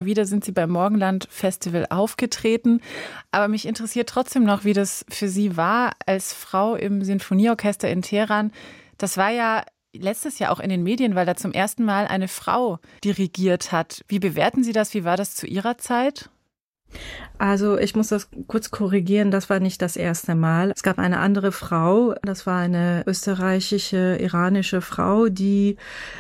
wieder sind Sie beim Morgenland Festival aufgetreten. Aber mich interessiert trotzdem noch, wie das für Sie war als Frau im Sinfonieorchester in Teheran. Das war ja letztes Jahr auch in den Medien, weil da zum ersten Mal eine Frau dirigiert hat. Wie bewerten Sie das? Wie war das zu Ihrer Zeit? Also ich muss das kurz korrigieren, das war nicht das erste Mal. Es gab eine andere Frau, das war eine österreichische, iranische Frau, die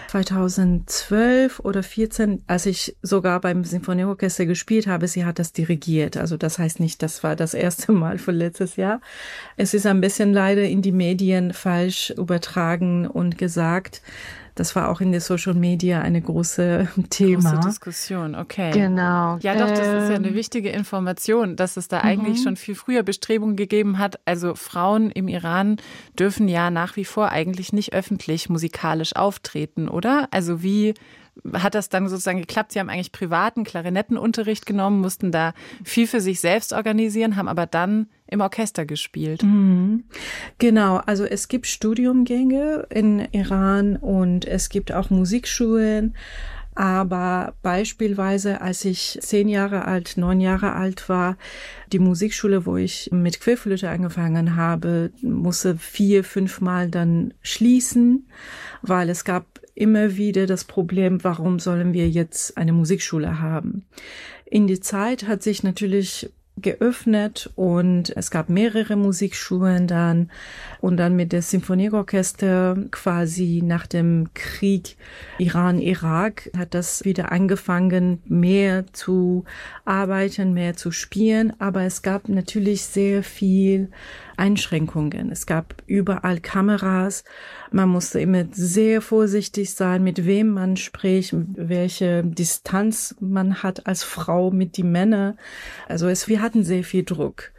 2012 oder 14, als ich sogar beim Sinfonieorchester gespielt habe, sie hat das dirigiert. Also das heißt nicht, das war das erste Mal von letztes Jahr. Es ist ein bisschen leider in die Medien falsch übertragen und gesagt. Das war auch in der Social Media eine große Thema. Große Diskussion, okay. Genau. Ja, doch, das ist ja eine wichtige Information, dass es da eigentlich schon viel früher Bestrebungen gegeben hat. Also Frauen im Iran dürfen ja nach wie vor eigentlich nicht öffentlich musikalisch auftreten, oder? Also wie hat das dann sozusagen geklappt? Sie haben eigentlich privaten Klarinettenunterricht genommen, mussten da viel für sich selbst organisieren, haben aber dann im Orchester gespielt. Genau, also es gibt Studiumgänge in Iran und es gibt auch Musikschulen. Aber beispielsweise, als ich 9 Jahre alt war, die Musikschule, wo ich mit Querflöte angefangen habe, musste 4-5 Mal dann schließen, weil es gab immer wieder das Problem, warum sollen wir jetzt eine Musikschule haben? In die Zeit hat sich natürlich geöffnet und es gab mehrere Musikschulen dann und dann mit dem Sinfonieorchester quasi nach dem Krieg Iran-Irak hat das wieder angefangen, mehr zu arbeiten, mehr zu spielen, aber es gab natürlich sehr viel Einschränkungen. Es gab überall Kameras. Man musste immer sehr vorsichtig sein, mit wem man spricht, welche Distanz man hat als Frau mit den Männern. Also wir hatten sehr viel Druck.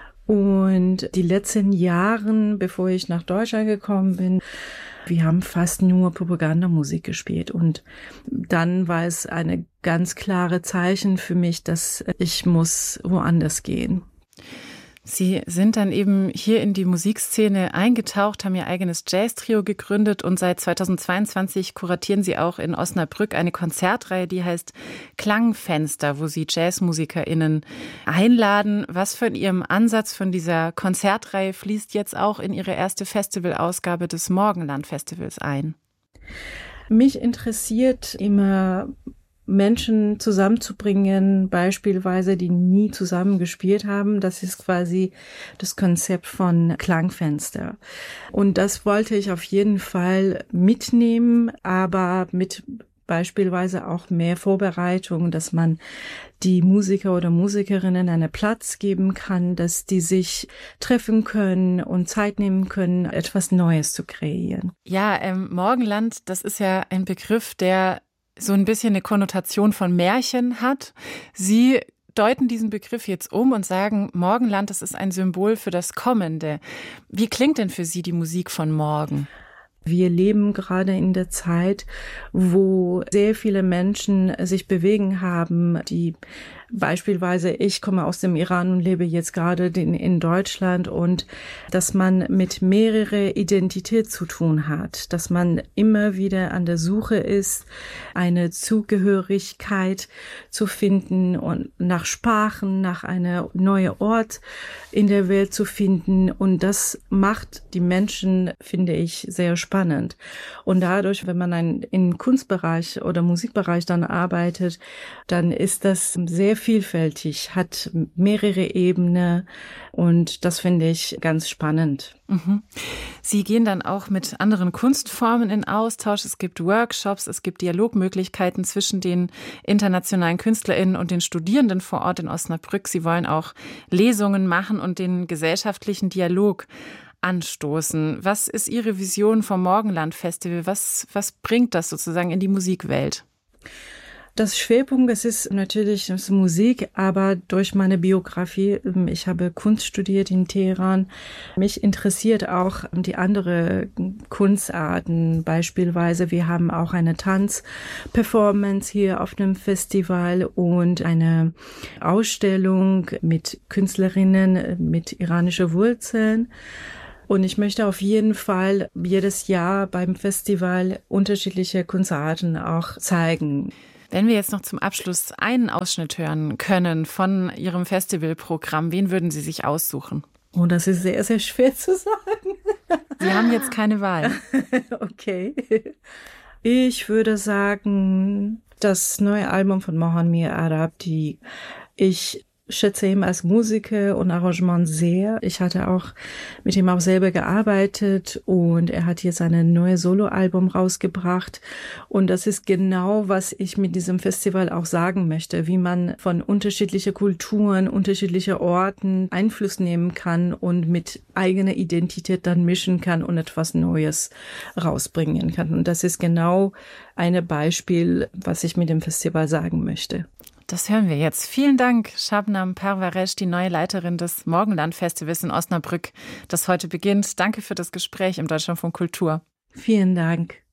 Und die letzten Jahre, bevor ich nach Deutschland gekommen bin, wir haben fast nur Propagandamusik gespielt. Und dann war es eine ganz klare Zeichen für mich, dass ich muss woanders gehen. Sie sind dann eben hier in die Musikszene eingetaucht, haben Ihr eigenes Jazz-Trio gegründet und seit 2022 kuratieren Sie auch in Osnabrück eine Konzertreihe, die heißt Klangfenster, wo Sie JazzmusikerInnen einladen. Was von Ihrem Ansatz von dieser Konzertreihe fließt jetzt auch in Ihre erste Festivalausgabe des Morgenland-Festivals ein? Mich interessiert immer Menschen zusammenzubringen, beispielsweise, die nie zusammen gespielt haben. Das ist quasi das Konzept von Klangfenster. Und das wollte ich auf jeden Fall mitnehmen, aber mit beispielsweise auch mehr Vorbereitung, dass man die Musiker oder Musikerinnen einen Platz geben kann, dass die sich treffen können und Zeit nehmen können, etwas Neues zu kreieren. Ja, Morgenland, das ist ja ein Begriff, der so ein bisschen eine Konnotation von Märchen hat. Sie deuten diesen Begriff jetzt um und sagen, Morgenland, das ist ein Symbol für das Kommende. Wie klingt denn für Sie die Musik von morgen? Wir leben gerade in der Zeit, wo sehr viele Menschen sich bewegen haben, die beispielsweise, ich komme aus dem Iran und lebe jetzt gerade in Deutschland und dass man mit mehrerer Identität zu tun hat, dass man immer wieder an der Suche ist, eine Zugehörigkeit zu finden und nach Sprachen, nach einer neuen Ort in der Welt zu finden und das macht die Menschen, finde ich, sehr spannend. Und dadurch, wenn man im Kunstbereich oder Musikbereich dann arbeitet, dann ist das sehr vielfältig, hat mehrere Ebenen und das finde ich ganz spannend. Sie gehen dann auch mit anderen Kunstformen in Austausch. Es gibt Workshops, es gibt Dialogmöglichkeiten zwischen den internationalen KünstlerInnen und den Studierenden vor Ort in Osnabrück. Sie wollen auch Lesungen machen und den gesellschaftlichen Dialog anstoßen. Was ist Ihre Vision vom Morgenland-Festival? Was bringt das sozusagen in die Musikwelt? Das Schwerpunkt, es ist natürlich das Musik, aber durch meine Biografie, ich habe Kunst studiert in Teheran, mich interessiert auch die anderen Kunstarten. Beispielsweise, wir haben auch eine Tanzperformance hier auf dem Festival und eine Ausstellung mit Künstlerinnen mit iranischen Wurzeln. Und ich möchte auf jeden Fall jedes Jahr beim Festival unterschiedliche Kunstarten auch zeigen. Wenn wir jetzt noch zum Abschluss einen Ausschnitt hören können von Ihrem Festivalprogramm, wen würden Sie sich aussuchen? Oh, das ist sehr, sehr schwer zu sagen. Sie haben jetzt keine Wahl. Okay. Ich würde sagen, das neue Album von Mohan Mir Arab, ich schätze ihn als Musiker und Arrangement sehr. Ich hatte auch mit ihm auch selber gearbeitet und er hat jetzt ein neues Soloalbum rausgebracht. Und das ist genau, was ich mit diesem Festival auch sagen möchte, wie man von unterschiedlichen Kulturen, unterschiedlichen Orten Einfluss nehmen kann und mit eigener Identität dann mischen kann und etwas Neues rausbringen kann. Und das ist genau ein Beispiel, was ich mit dem Festival sagen möchte. Das hören wir jetzt. Vielen Dank, Shabnam Parvaresh, die neue Leiterin des Morgenland-Festivals in Osnabrück, das heute beginnt. Danke für das Gespräch im Deutschlandfunk Kultur. Vielen Dank.